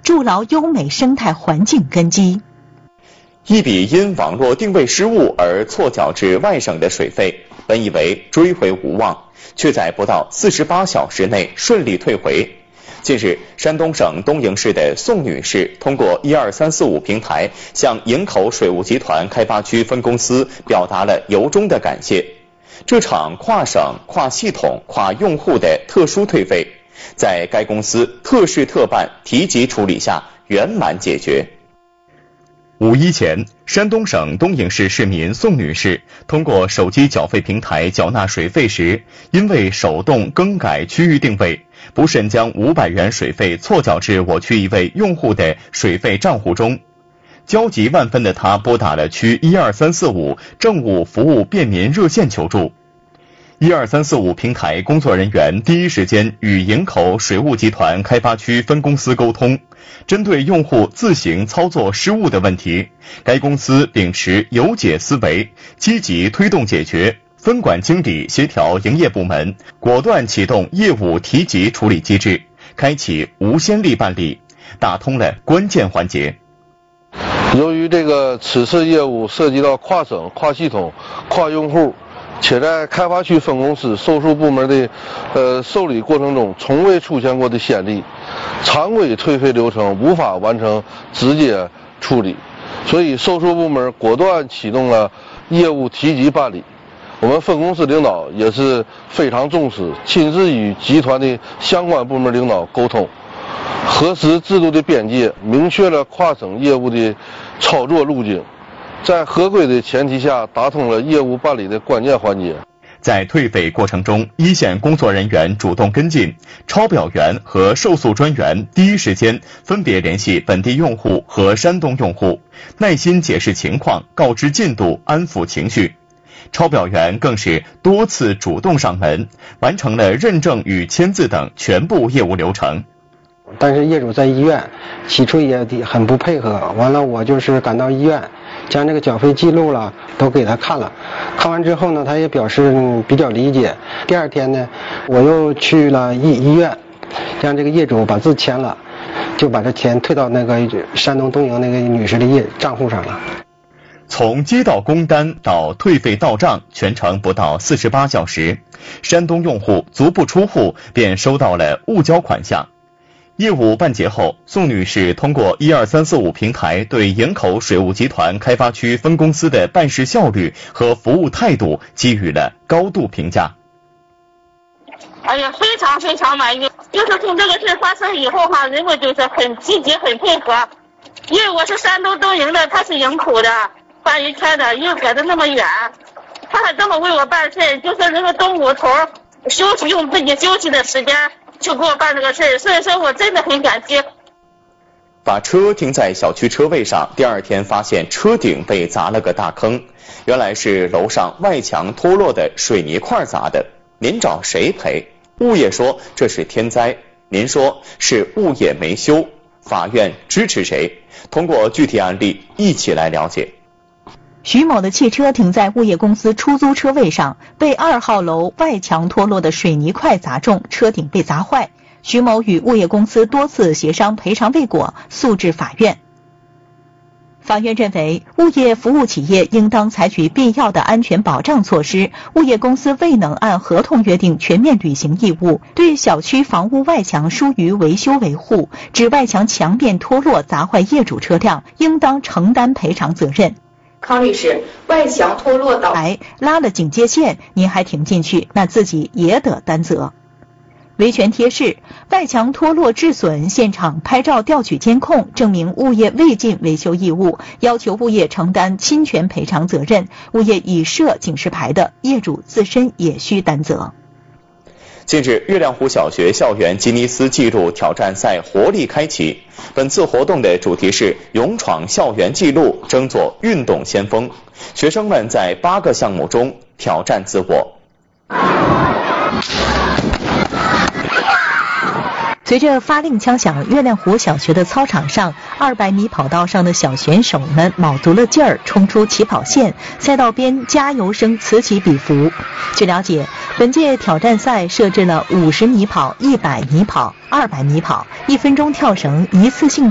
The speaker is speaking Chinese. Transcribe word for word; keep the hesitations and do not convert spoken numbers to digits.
筑牢优美生态环境根基。 一笔因网络定位失误而错缴至外省的水费，本以为追回无望，却在不到四十八小时内顺利退回。近日，山东省东营市的宋女士通过一二三四五平台向营口水务集团开发区分公司表达了由衷的感谢。这场跨省、跨系统、跨用户的特殊退费，在该公司特事特办、提级处理下圆满解决。五一前，山东省东营市市民宋女士通过手机缴费平台缴纳水费时，因为手动更改区域定位，不慎将五百元水费错缴至我区一位用户的水费账户中。焦急万分的她拨打了区一二三四五政务服务便民热线求助。一二三四五平台工作人员第一时间与营口水务集团开发区分公司沟通，针对用户自行操作失误的问题，该公司秉持有解思维，积极推动解决。分管经理协调营业部门，果断启动业务提级处理机制，开启无先例办理，打通了关键环节。 由于这个此次业务涉及到跨省、跨系统、跨用户，且在开发区分公司收数部门的呃受理过程中从未出现过的先例，常规退费流程无法完成直接处理，所以收数部门果断启动了业务提级办理。我们分公司领导也是非常重视，亲自与集团的相关部门领导沟通，核实制度的边界，明确了跨省业务的操作路径，在合规的前提下打通了业务办理的关键环节。 在退费过程中，一线工作人员主动跟进，抄表员和受诉专员第一时间分别联系本地用户和山东用户，耐心解释情况，告知进度，安抚情绪。抄表员更是多次主动上门，完成了认证与签字等全部业务流程。 但是业主在医院起初也很不配合，完了我就是赶到医院，将这个缴费记录了都给他看了，看完之后呢，他也表示比较理解。第二天呢，我又去了医医院，让这个业主把字签了，就把这钱退到那个山东东营那个女士的业账户上了。 从接到工单到退费到账，全程不到四十八小时，山东用户足不出户便收到了误交款项。业务办结后，宋女士通过一二三四五平台对营口水务集团开发区分公司的办事效率和服务态度给予了高度评价。 哎呀，非常非常满意！就是从这个事发生以后哈，人们就是很积极、很配合。因为我是山东东营的，他是营口的，办一天的，又隔得那么远，他还这么为我办事，就说人家中午头休息用自己休息的时间就给我办这个事，所以说我真的很感激。 把车停在小区车位上，第二天发现车顶被砸了个大坑，原来是楼上外墙脱落的水泥块砸的。您找谁赔？物业说这是天灾，您说是物业没修，法院支持谁？通过具体案例一起来了解。 徐某的汽车停在物业公司出租车位上，被二号楼外墙脱落的水泥块砸中，车顶被砸坏。徐某与物业公司多次协商赔偿未果，诉至法院。法院认为，物业服务企业应当采取必要的安全保障措施，物业公司未能按合同约定全面履行义务，对小区房屋外墙疏于维修维护，致外墙墙面脱落砸坏业主车辆，应当承担赔偿责任。 康律师，外墙脱落导致拉了警戒线，您还停进去，那自己也得担责。维权贴示：外墙脱落致损，现场拍照调取监控，证明物业未尽维修义务，要求物业承担侵权赔偿责任。物业已设警示牌的，业主自身也需担责。 近日，月亮湖小学校园吉尼斯纪录挑战赛活力开启。本次活动的主题是勇闯校园纪录，争做运动先锋。学生们在八个项目中挑战自我。 随着发令枪响，月亮湖小学的操场上，二百米跑道上的小选手们卯足了劲儿冲出起跑线，赛道边加油声此起彼伏。据了解，本届挑战赛设置了五十米跑、一百米跑、二百米跑、一分钟跳绳、一次性